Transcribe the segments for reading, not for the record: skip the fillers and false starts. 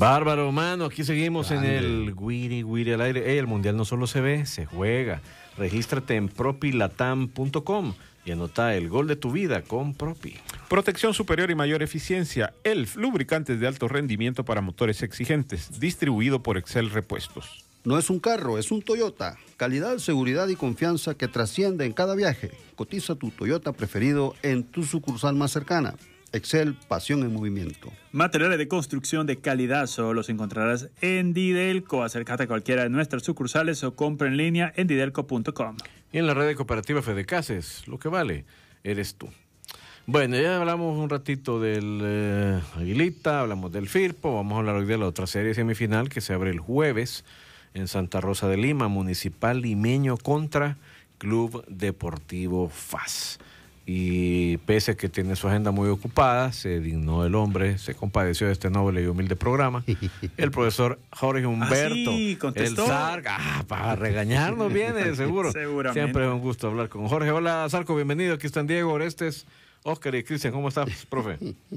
Bárbaro, mano, aquí seguimos Grande. en el Guiri al aire. El Mundial no solo se ve, se juega. Regístrate en propilatam.com y anota el gol de tu vida con Propi. Protección superior y mayor eficiencia. ELF, lubricantes de alto rendimiento para motores exigentes. Distribuido por Excel Repuestos. No es un carro, es un Toyota. Calidad, seguridad y confianza que trasciende en cada viaje. Cotiza tu Toyota preferido en tu sucursal más cercana. Excel, pasión en movimiento. Materiales de construcción de calidad solo los encontrarás en Didelco. Acércate a cualquiera de nuestras sucursales o compra en línea en didelco.com. Y en la red de cooperativa Fedecases, lo que vale eres tú. Bueno, ya hablamos un ratito del Aguilita, hablamos del Firpo, vamos a hablar hoy de la otra serie semifinal que se abre el jueves en Santa Rosa de Lima, Municipal Limeño contra Club Deportivo FAS. Y pese a que tiene su agenda muy ocupada, se dignó el hombre, se compadeció de este noble y humilde programa. El profesor Jorge Humberto, sí, contestó. el Zarco, para regañarnos viene, seguro. Seguramente. Siempre es un gusto hablar con Jorge. Hola, Zarco, bienvenido. Aquí están Diego, Orestes, Oscar y Cristian. ¿Cómo estás, profe?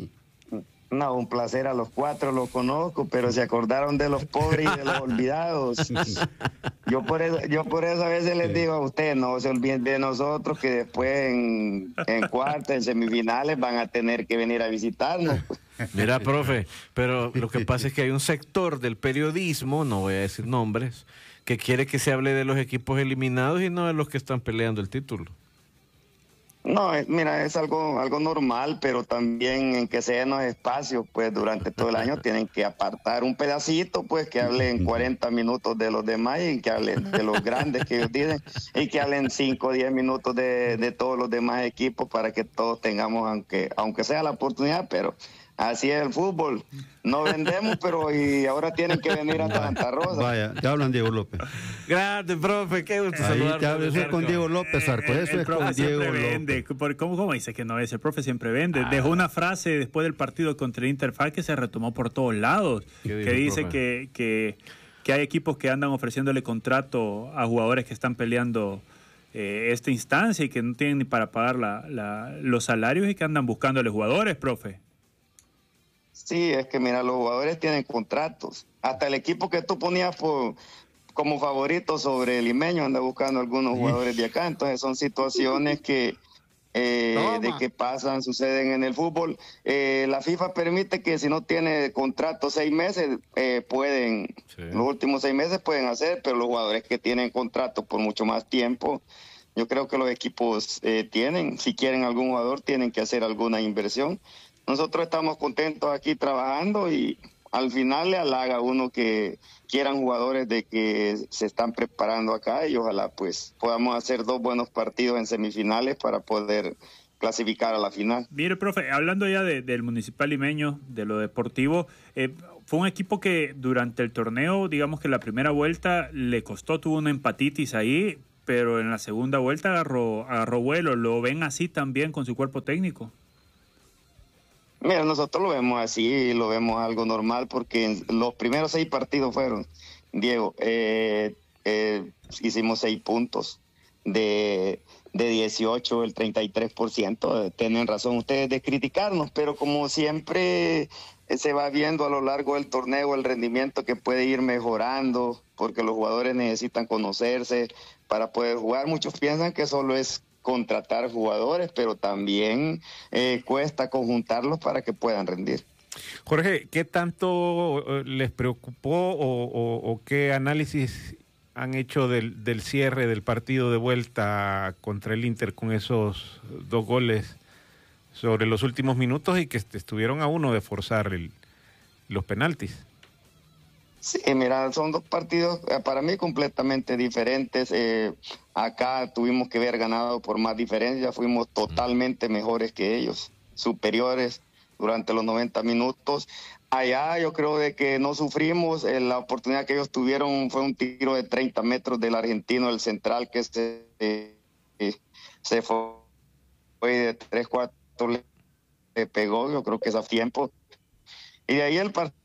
No, un placer a los cuatro, los conozco, pero se acordaron de los pobres y de los olvidados. Yo por eso a veces les digo a ustedes, no se olviden de nosotros, que después en cuartos, en semifinales van a tener que venir a visitarnos. Mira, profe, pero lo que pasa es que hay un sector del periodismo, no voy a decir nombres, que quiere que se hable de los equipos eliminados y no de los que están peleando el título. No, mira, es algo normal, pero también en que se den los espacios, pues durante todo el año tienen que apartar un pedacito, pues que hablen 40 minutos de los demás y que hablen de los grandes que ellos dicen y que hablen 5 o 10 minutos de todos los demás equipos para que todos tengamos, aunque sea la oportunidad, pero así es el fútbol. No vendemos, pero y ahora tienen que venir a Santa Rosa. Vaya, te hablan Diego López. Gracias, profe, qué gusto Ahí saludarte. te hablo, eso es con Diego López, Zarco, eso El es profe con Diego siempre López. vende. ¿Cómo dice que no es? El profe siempre vende. Dejó una frase después del partido contra el Interfaz que se retomó por todos lados, ¿Qué dijo que el dice profe? que hay equipos que andan ofreciéndole contrato a jugadores que están peleando esta instancia y que no tienen ni para pagar los salarios y que andan buscándole jugadores, profe. Sí, es que mira, los jugadores tienen contratos. Hasta el equipo que tú ponías como favorito sobre el Limeño anda buscando algunos jugadores de acá. Entonces son situaciones que de que pasan, suceden en el fútbol. La FIFA permite que si no tiene contrato 6 meses, pueden, Sí. los últimos 6 meses pueden hacer, pero los jugadores que tienen contrato por mucho más tiempo, yo creo que los equipos si quieren algún jugador, tienen que hacer alguna inversión. Nosotros estamos contentos aquí trabajando y al final le halaga a uno que quieran jugadores de que se están preparando acá y ojalá pues podamos hacer 2 buenos partidos en semifinales para poder clasificar a la final. Mire, profe, hablando ya del Municipal Limeño, de lo deportivo, fue un equipo que durante el torneo, digamos que la primera vuelta le costó, tuvo una empatitis ahí, pero en la segunda vuelta agarró vuelo. ¿Lo ven así también con su cuerpo técnico? Mira, nosotros lo vemos así, lo vemos algo normal porque los primeros 6 partidos fueron, Diego, hicimos 6 puntos de 18, el 33%. Tienen razón ustedes de criticarnos, pero como siempre se va viendo a lo largo del torneo el rendimiento que puede ir mejorando porque los jugadores necesitan conocerse para poder jugar. Muchos piensan que solo es contratar jugadores, pero también cuesta conjuntarlos para que puedan rendir. Jorge, ¿qué tanto les preocupó o qué análisis han hecho del cierre del partido de vuelta contra el Inter con esos 2 goles sobre los últimos minutos y que estuvieron a uno de forzar los penaltis? Sí, mira, son 2 partidos para mí completamente diferentes. Acá tuvimos que haber ganado por más diferencia, fuimos totalmente mejores que ellos, superiores durante los 90 minutos. Allá yo creo de que no sufrimos, la oportunidad que ellos tuvieron fue un tiro de 30 metros del argentino, el central, que se fue de 3-4, le pegó, yo creo que es a tiempo. Y de ahí el partido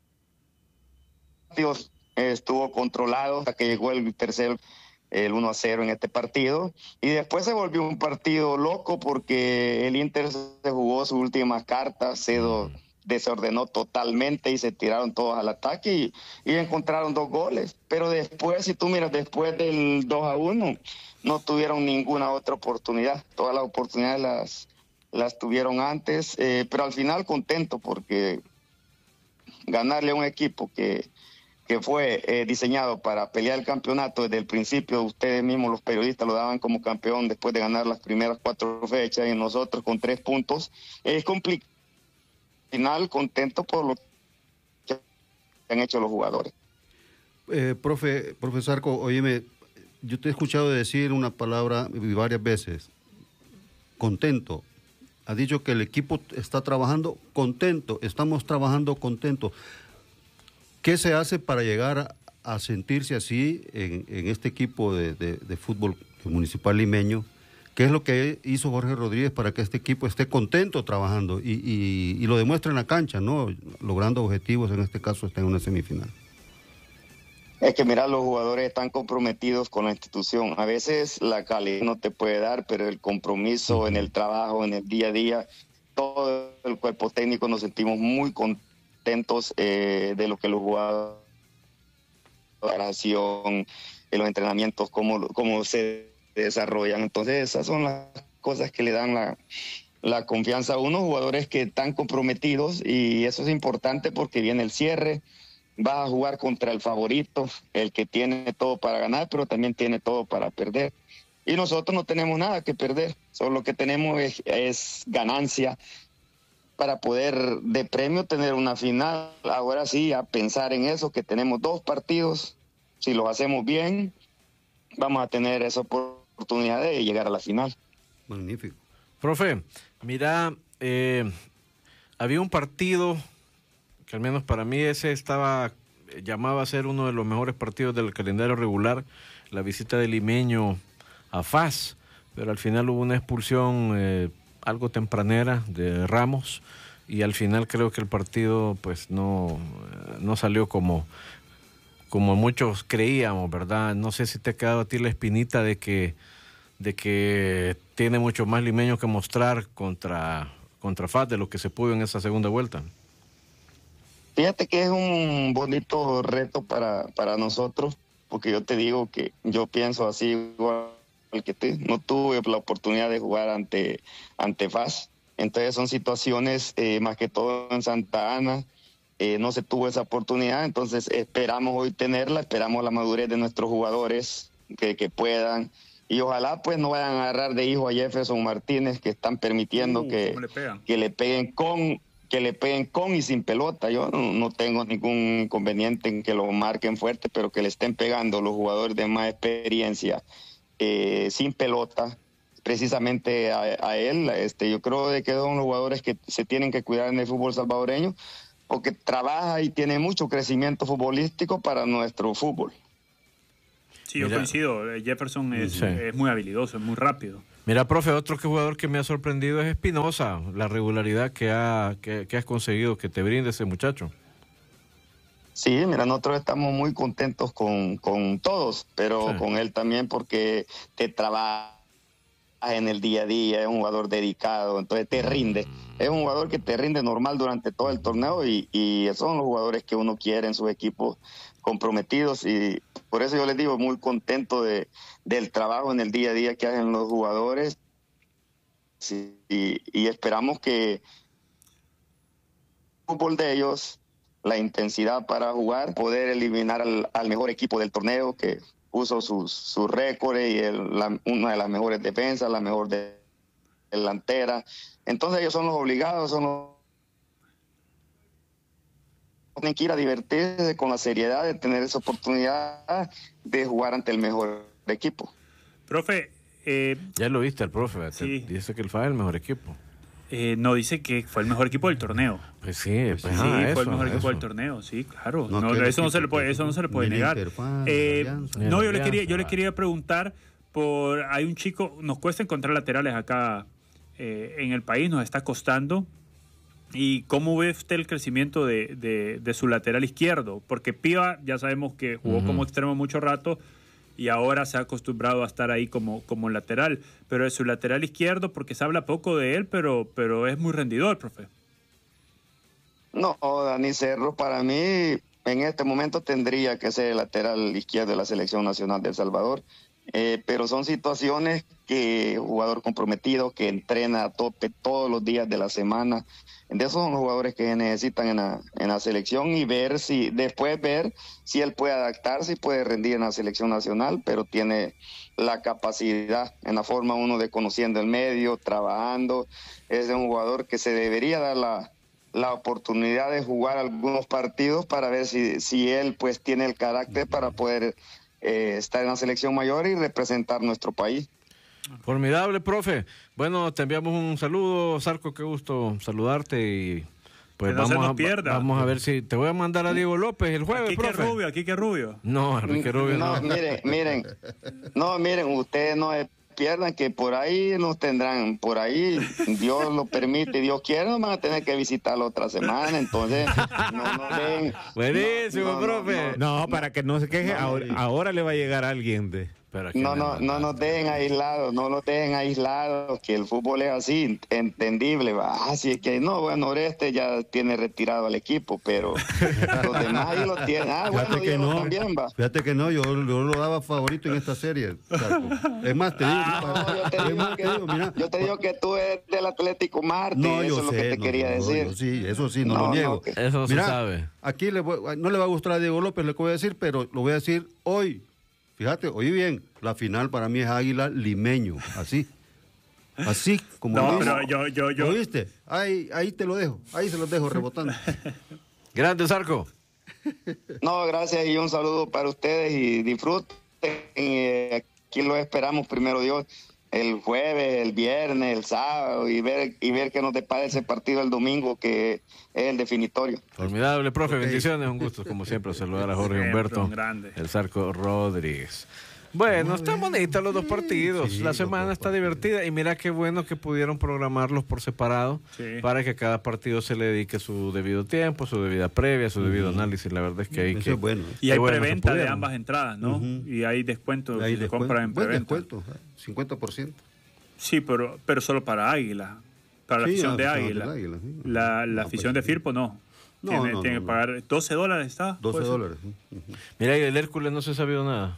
estuvo controlado hasta que llegó el 1-0 en este partido, y después se volvió un partido loco porque el Inter se jugó sus últimas cartas, desordenó totalmente y se tiraron todos al ataque y encontraron 2 goles. Pero después, si tú miras, después del 2-1, no tuvieron ninguna otra oportunidad. Todas las oportunidades las tuvieron antes, pero al final contento porque ganarle a un equipo que fue diseñado para pelear el campeonato desde el principio. Ustedes mismos, los periodistas, lo daban como campeón después de ganar las primeras 4 fechas y nosotros con 3 puntos. Es complicado. Al final, contento por lo que han hecho los jugadores. Profe Zarco, óyeme, yo te he escuchado decir una palabra varias veces, contento. Ha dicho que el equipo está trabajando contento, estamos trabajando contento. ¿Qué se hace para llegar a sentirse así en este equipo de fútbol municipal limeño? ¿Qué es lo que hizo Jorge Rodríguez para que este equipo esté contento trabajando y lo demuestre en la cancha, ¿no? Logrando objetivos, en este caso está en una semifinal. Es que mira, los jugadores están comprometidos con la institución. A veces la calidad no te puede dar, pero el compromiso en el trabajo, en el día a día, todo el cuerpo técnico nos sentimos muy contentos de lo que los jugadores, en los entrenamientos, cómo se desarrollan. Entonces esas son las cosas que le dan la confianza a unos jugadores que están comprometidos, y eso es importante porque viene el cierre. Vas a jugar contra el favorito, el que tiene todo para ganar, pero también tiene todo para perder. Y nosotros no tenemos nada que perder, solo lo que tenemos es ganancia para poder de premio tener una final. Ahora sí, a pensar en eso, que tenemos 2 partidos, si los hacemos bien, vamos a tener esa oportunidad de llegar a la final. Magnífico. Profe, mira, había un partido que al menos para mí ese llamaba a ser uno de los mejores partidos del calendario regular, la visita del Limeño a FAS, pero al final hubo una expulsión algo tempranera de Ramos, y al final creo que el partido pues no salió como muchos creíamos, ¿verdad? No sé si te ha quedado a ti la espinita de que tiene mucho más Limeño que mostrar contra FAS de lo que se pudo en esa segunda vuelta. Fíjate que es un bonito reto para nosotros, porque yo te digo que yo pienso así igual que tú. No tuve la oportunidad de jugar ante FAS, entonces son situaciones, más que todo en Santa Ana, no se tuvo esa oportunidad, entonces esperamos hoy tenerla, esperamos la madurez de nuestros jugadores que puedan, y ojalá pues no vayan a agarrar de hijo a Jefferson Martínez, que están permitiendo que le peguen con y sin pelota. Yo no tengo ningún inconveniente en que lo marquen fuerte, pero que le estén pegando los jugadores de más experiencia sin pelota, precisamente a él. Yo creo de que son los jugadores que se tienen que cuidar en el fútbol salvadoreño, porque trabaja y tiene mucho crecimiento futbolístico para nuestro fútbol. Sí, yo coincido. Jefferson es muy habilidoso, es muy rápido. Mira, profe, otro jugador que me ha sorprendido es Espinosa, la regularidad que has conseguido, que te brinde ese muchacho. Sí, mira, nosotros estamos muy contentos con todos, pero con él también, porque te trabaja en el día a día, es un jugador dedicado, entonces te rinde. Es un jugador que te rinde normal durante todo el torneo, y son los jugadores que uno quiere en sus equipos comprometidos, y por eso yo les digo, muy contento del trabajo en el día a día que hacen los jugadores, y esperamos que el fútbol de ellos, la intensidad para jugar, poder eliminar al mejor equipo del torneo, que puso sus récords y una de las mejores defensas, la mejor delantera. Entonces ellos son los obligados, tienen que ir a divertirse con la seriedad de tener esa oportunidad de jugar ante el mejor equipo. Profe, ya lo viste al profe, sí. Dice que el FAS es el mejor equipo. No, dice que fue el mejor equipo del torneo. Pues sí, fue el mejor equipo del torneo, sí, claro. Eso no se le puede negar. No, yo le quería preguntar hay un chico, nos cuesta encontrar laterales acá en el país, nos está costando. ¿Y cómo ve usted el crecimiento de su lateral izquierdo? Porque Piva ya sabemos que jugó como extremo mucho rato y ahora se ha acostumbrado a estar ahí como lateral. Pero es su lateral izquierdo, porque se habla poco de él, pero es muy rendidor, profe. No, Dani Cerro para mí en este momento tendría que ser el lateral izquierdo de la Selección Nacional de El Salvador, pero son situaciones que jugador comprometido, que entrena a tope todos los días de la semana, de esos son los jugadores que necesitan en la selección y después ver si él puede adaptarse y puede rendir en la Selección Nacional, pero tiene la capacidad en la forma uno de conociendo el medio, trabajando, es un jugador que se debería dar la oportunidad de jugar algunos partidos para ver si él pues tiene el carácter para poder estar en la selección mayor y representar nuestro país. Formidable, profe. Bueno, te enviamos un saludo, Zarco, qué gusto saludarte y pues que no se nos pierda. Vamos a ver si te voy a mandar a Diego López el jueves, profe. Aquí que Rubio. No, Enrique Rubio no. Miren, ustedes no pierdan que por ahí nos tendrán, por ahí Dios lo permite, Dios quiere, nos van a tener que visitar la otra semana, entonces no den. Buenísimo, profe. No, para que no se queje, ahora le va a llegar alguien de... No nos dejen aislados, que el fútbol es así, entendible, va. Así que Oreste ya tiene retirado al equipo, pero los demás ahí lo tienen. Diego también va. Fíjate que no, yo lo daba favorito en esta serie. Es más, te digo, yo te digo que tú eres del Atlético Marte, eso es lo que te quería decir. Sí, eso sí, no lo niego. Eso no se sabe. Aquí no le va a gustar a Diego López lo que voy a decir, pero lo voy a decir hoy. Fíjate, oí bien, la final para mí es Águila Limeño, así como no, lo pero yo. ¿Lo viste? Ahí te lo dejo, ahí se los dejo rebotando. Grande, Zarco. No, gracias y un saludo para ustedes y disfruten. Aquí lo esperamos, primero Dios, el jueves, el viernes, el sábado y ver qué nos depara ese partido el domingo que es el definitorio. Formidable, profe, bendiciones, un gusto como siempre saludar a Jorge Humberto, el Zarco Rodríguez. Bueno, están bonitos los dos partidos, la semana está divertida y mira qué bueno que pudieron programarlos por separado para que cada partido se le dedique su debido tiempo, su debida previa, su debido análisis, la verdad es que hay Eso es bueno. Y hay preventa de ambas entradas, ¿no? Y hay descuento, compra en preventa. Descuento, 50%. Sí, pero solo para Águila, para la afición de Águila. La afición de Firpo no. Tiene que pagar $12, ¿está? $12. Mira, y del Hércules no se ha sabido nada.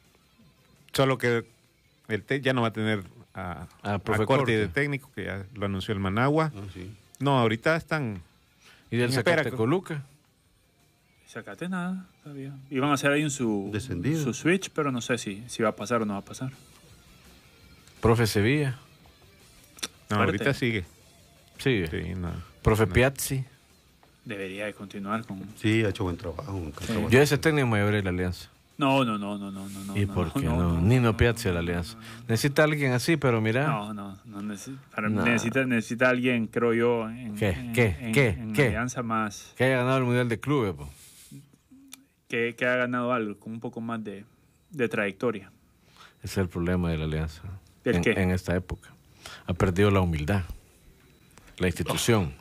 Solo que ya no va a tener a corte de técnico, que ya lo anunció el Managua. No, ahorita están... ¿Y del Zacatecoluca? Zacate nada, todavía. Iban a hacer ahí su switch, pero no sé si va a pasar o no va a pasar. Profe Sevilla. No, ahorita sigue. Sigue. Sí, no. Profe Piazzi. Debería de continuar con... Sí, ha hecho buen trabajo. Yo ese técnico me llevaré la Alianza. No. ¿Y por qué no? Nino Piazzi a la Alianza. Necesita alguien así, pero mira. No necesita alguien, creo yo, en Alianza más. Que haya ganado el Mundial de Clubes, po. Que haya ganado algo, con un poco más de trayectoria. Ese es el problema de la Alianza. ¿El qué? En esta época. Ha perdido la humildad. La institución.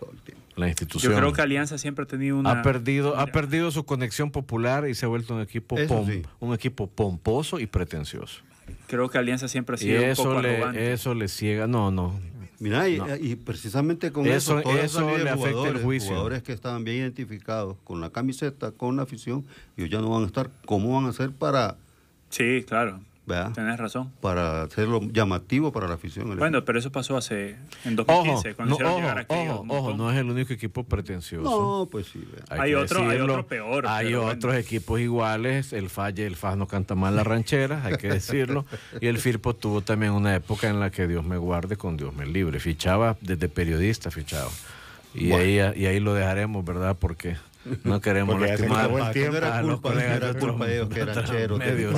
Yo creo que Alianza siempre ha tenido ha perdido su conexión popular y se ha vuelto un equipo pomposo y pretencioso. Creo que Alianza siempre ha sido un poco arrogante. Eso le ciega. No. Mira, y precisamente con eso le afecta el juicio. Jugadores que estaban bien identificados con la camiseta, con la afición, y ya no van a estar. ¿Cómo van a hacer para...? Sí, claro. ¿Verdad? Tenés razón. Para hacerlo llamativo para la afición. Bueno, pero eso pasó en 2015, cuando hicieron llegar a aquellos. No es el único equipo pretencioso. No, pues sí. Hay otro peor. Hay otros equipos iguales. El FAS no canta mal la ranchera, hay que decirlo. Y el Firpo tuvo también una época en la que Dios me guarde, con Dios me libre. Fichaba desde periodista, Y ahí lo dejaremos, ¿verdad? Porque no queremos lastimar a los colegas. Era culpa de ellos que eran cheros.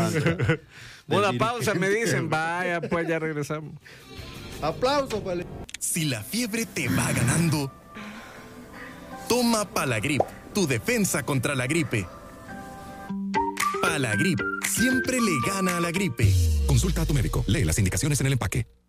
Una pausa, me dicen. Vaya, pues ya regresamos. Aplausos, vale. Si la fiebre te va ganando, toma Palagrip, tu defensa contra la gripe. Palagrip siempre le gana a la gripe. Consulta a tu médico. Lee las indicaciones en el empaque.